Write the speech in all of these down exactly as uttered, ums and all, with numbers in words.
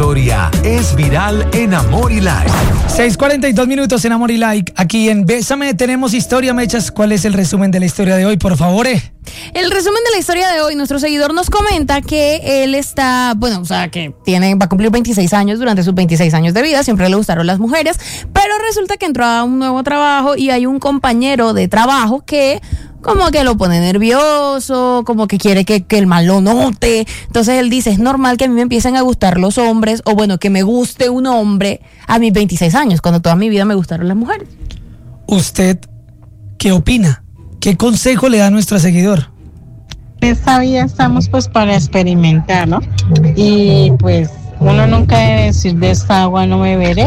historia es viral en Amor y Like. seis cuarenta y dos minutos en Amor y Like. Aquí en Bésame tenemos historia, Mechas. ¿Cuál es el resumen de la historia de hoy, por favor? Eh? El resumen de la historia de hoy, nuestro seguidor nos comenta que él está, bueno, o sea, que tiene, va a cumplir veintiséis años. Durante sus veintiséis años de vida siempre le gustaron las mujeres, pero resulta que entró a un nuevo trabajo y hay un compañero de trabajo que como que lo pone nervioso, como que quiere que, que el mal lo note. Entonces él dice, es normal que a mí me empiecen a gustar los hombres, o bueno, que me guste un hombre a mis veintiséis años, cuando toda mi vida me gustaron las mujeres. ¿Usted qué opina? ¿Qué consejo le da a nuestro seguidor? Esta vida estamos pues para experimentar, ¿no? Y pues uno nunca debe decir de esta agua no beberé.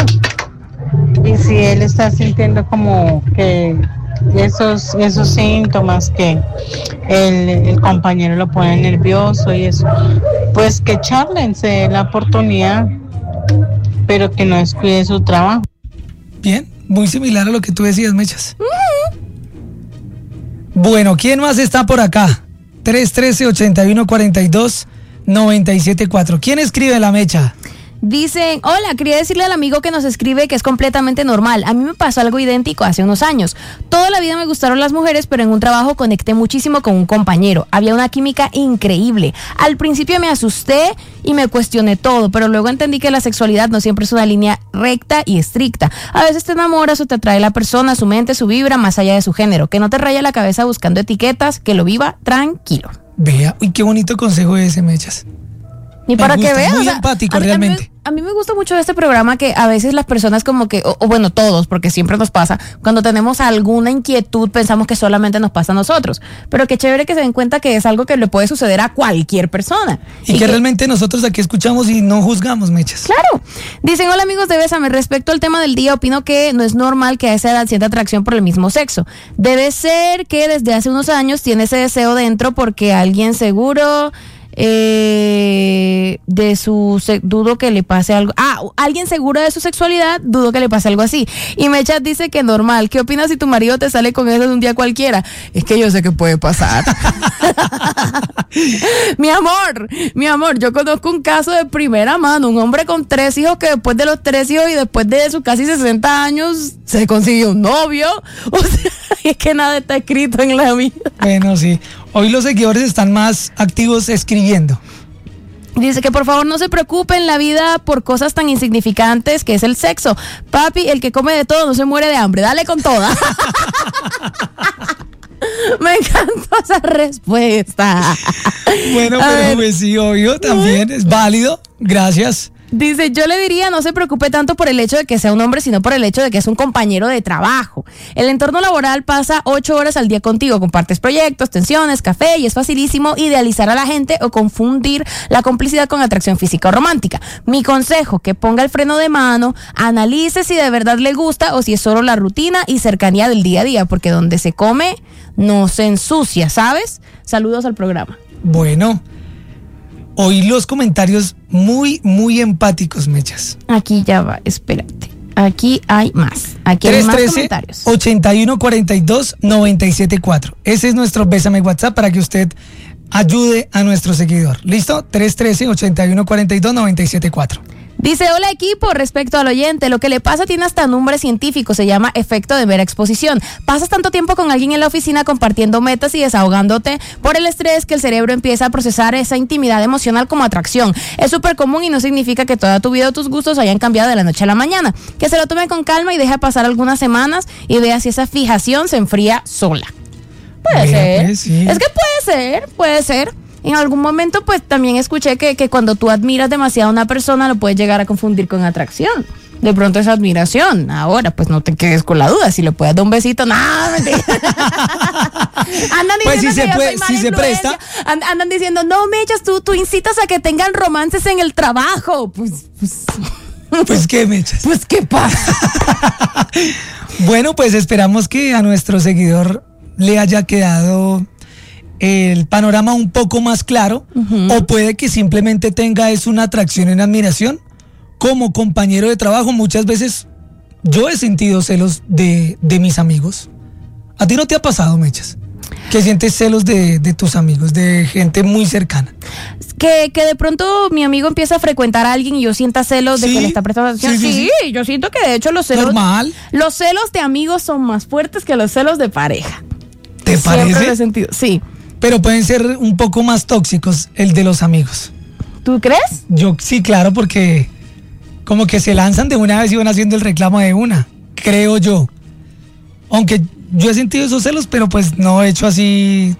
Y si él está sintiendo como que esos esos síntomas que el, el compañero lo pone nervioso y eso, pues que charlen, se dé la oportunidad, pero que no descuide su trabajo. Bien, muy similar a lo que tú decías, Mechas. Uh-huh. Bueno, ¿quién más está por acá? tres uno tres, ocho uno cuatro dos, nueve siete cuatro. ¿Quién escribe la Mecha? Dicen, hola, quería decirle al amigo que nos escribe que es completamente normal. A mí me pasó algo idéntico hace unos años. Toda la vida me gustaron las mujeres, pero en un trabajo conecté muchísimo con un compañero. Había una química increíble. Al principio me asusté y me cuestioné todo, pero luego entendí que la sexualidad no siempre es una línea recta y estricta. A veces te enamoras o te atrae la persona, su mente, su vibra, más allá de su género. Que no te raya la cabeza buscando etiquetas, que lo viva tranquilo. Vea, uy, qué bonito consejo ese, Mechas. Y para gusta, que veas, muy o sea, empático, a mí, realmente. A mí, a mí me gusta mucho este programa, que a veces las personas como que, o, o bueno, todos, porque siempre nos pasa, cuando tenemos alguna inquietud pensamos que solamente nos pasa a nosotros, pero qué chévere que se den cuenta que es algo que le puede suceder a cualquier persona. Y, y que, que realmente nosotros aquí escuchamos y no juzgamos, Mechas. Claro. Dicen, hola amigos de Bésame, respecto al tema del día, opino que no es normal que a esa edad sienta atracción por el mismo sexo. Debe ser que desde hace unos años tiene ese deseo dentro porque alguien seguro... Eh, de su se, dudo que le pase algo. Ah, alguien seguro de su sexualidad, dudo que le pase algo así. Y Mecha dice que normal. ¿Qué opinas si tu marido te sale con eso de un día cualquiera? Es que yo sé que puede pasar. Mi amor, mi amor, yo conozco un caso de primera mano, un hombre con tres hijos que después de los tres hijos y después de sus casi sesenta años se consiguió un novio. O sea, es que nada está escrito en la vida. Bueno, sí. Hoy los seguidores están más activos escribiendo. Dice que por favor no se preocupen en la vida por cosas tan insignificantes que es el sexo. Papi, el que come de todo no se muere de hambre. Dale con toda. Me encantó esa respuesta. Bueno, A pero ver. pues sí, obvio, también es válido. Gracias. Dice, yo le diría, no se preocupe tanto por el hecho de que sea un hombre, sino por el hecho de que es un compañero de trabajo. El entorno laboral pasa ocho horas al día contigo, compartes proyectos, tensiones, café, y es facilísimo idealizar a la gente o confundir la complicidad con atracción física o romántica. Mi consejo, que ponga el freno de mano, analice si de verdad le gusta o si es solo la rutina y cercanía del día a día, porque donde se come no se ensucia, ¿sabes? Saludos al programa. Bueno, oí los comentarios muy, muy empáticos, Mechas. Aquí ya va, espérate. Aquí hay más. Aquí hay más comentarios. ocho uno cuatro dos, nueve siete cuatro. Ese es nuestro Bésame WhatsApp para que usted ayude a nuestro seguidor. ¿Listo? tres uno tres, ocho uno cuatro dos, nueve siete cuatro. Dice, hola equipo, respecto al oyente, lo que le pasa tiene hasta nombre científico, se llama efecto de mera exposición. Pasas tanto tiempo con alguien en la oficina compartiendo metas y desahogándote por el estrés que el cerebro empieza a procesar esa intimidad emocional como atracción. Es súper común y no significa que toda tu vida o tus gustos hayan cambiado de la noche a la mañana. Que se lo tome con calma y deje pasar algunas semanas y vea si esa fijación se enfría sola. Puede Vea, ser. pues, sí. Es que puede ser, puede ser. En algún momento, pues, también escuché que, que cuando tú admiras demasiado a una persona, lo puedes llegar a confundir con atracción. De pronto es admiración. Ahora, pues, no te quedes con la duda. Si le puedes dar un besito, nada, mentira. Andan diciendo Pues si que se yo puede- soy mala si se influencia. presta. And- Andan diciendo, no, Mechas, tú, tú incitas a que tengan romances en el trabajo. Pues, pues, Pues qué, Mechas. pues, ¿qué pasa? Bueno, pues esperamos que a nuestro seguidor le haya quedado el panorama un poco más claro, uh-huh. O puede que simplemente tenga es una atracción en admiración como compañero de trabajo. Muchas veces yo he sentido celos de, de mis amigos. ¿A ti no te ha pasado, Mechas? Que sientes celos de, de tus amigos, de gente muy cercana. Que, que de pronto mi amigo empieza a frecuentar a alguien y yo sienta celos de ¿Sí? que le está prestando atención. Sí, sí, Sí, sí. yo siento que de hecho los celos. Normal. Los celos de amigos son más fuertes que los celos de pareja. ¿Te Siempre parece? lo he sentido. Sí. Pero pueden ser un poco más tóxicos el de los amigos. ¿Tú crees? Yo sí, claro, porque como que se lanzan de una vez y van haciendo el reclamo de una, creo yo. Aunque yo he sentido esos celos, pero pues no he hecho así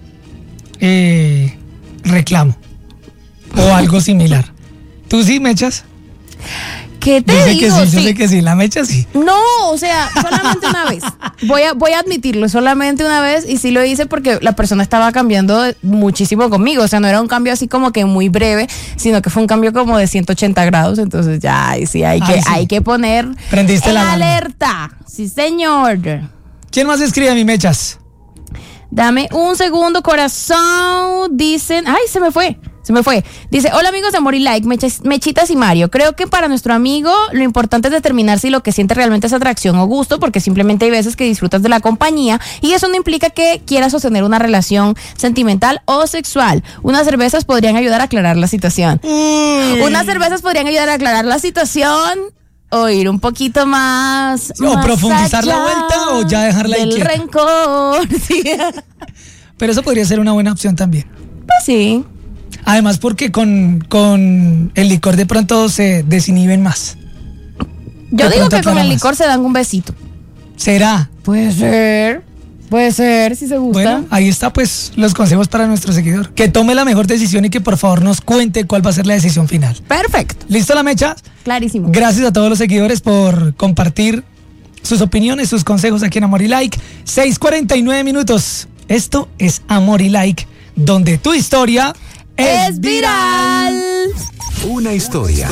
eh, reclamo o algo similar. ¿Tú sí, Mechas? ¿Qué te Yo sé digo? que sí, yo Sí. sé que sí, la Mecha sí. No, o sea, solamente una vez. Voy a, voy a admitirlo, solamente una vez. Y sí lo hice porque la persona estaba cambiando muchísimo conmigo. O sea, no era un cambio así como que muy breve, sino que fue un cambio como de ciento ochenta grados. Entonces ya, ahí sí hay que, Ay, sí. hay que poner Prendiste en la alarma. alerta. Sí, señor. ¿Quién más escribe a mi Mechas? Dame un segundo, corazón. Dicen, ay, se me fue. Se me fue. Dice, hola amigos de Amor y Like, Mechas- Mechitas y Mario. Creo que para nuestro amigo lo importante es determinar si lo que siente realmente es atracción o gusto, porque simplemente hay veces que disfrutas de la compañía y eso no implica que quieras sostener una relación sentimental o sexual. Unas cervezas podrían ayudar a aclarar la situación. Unas cervezas podrían ayudar a aclarar la situación o ir un poquito más... O más profundizar la allá vuelta o ya dejarla ahí del quieta. rencor. Sí. Pero eso podría ser una buena opción también. Pues sí. Además porque con, con el licor de pronto se desinhiben más. Yo De digo pronto que con aclara el más. licor se dan un besito. ¿Será? Puede ser. Puede ser, si se gusta. Bueno, ahí está pues los consejos para nuestro seguidor. Que tome la mejor decisión y que por favor nos cuente cuál va a ser la decisión final. Perfecto. ¿Listo la Mecha? Clarísimo. Gracias a todos los seguidores por compartir sus opiniones, sus consejos aquí en Amor y Like. seis cuarenta y nueve minutos. Esto es Amor y Like, donde tu historia es, Es viral. Una historia.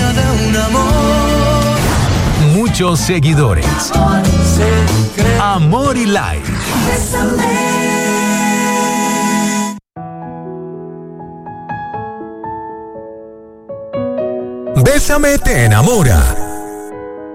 Muchos seguidores. Amor y Like. Bésame te enamora.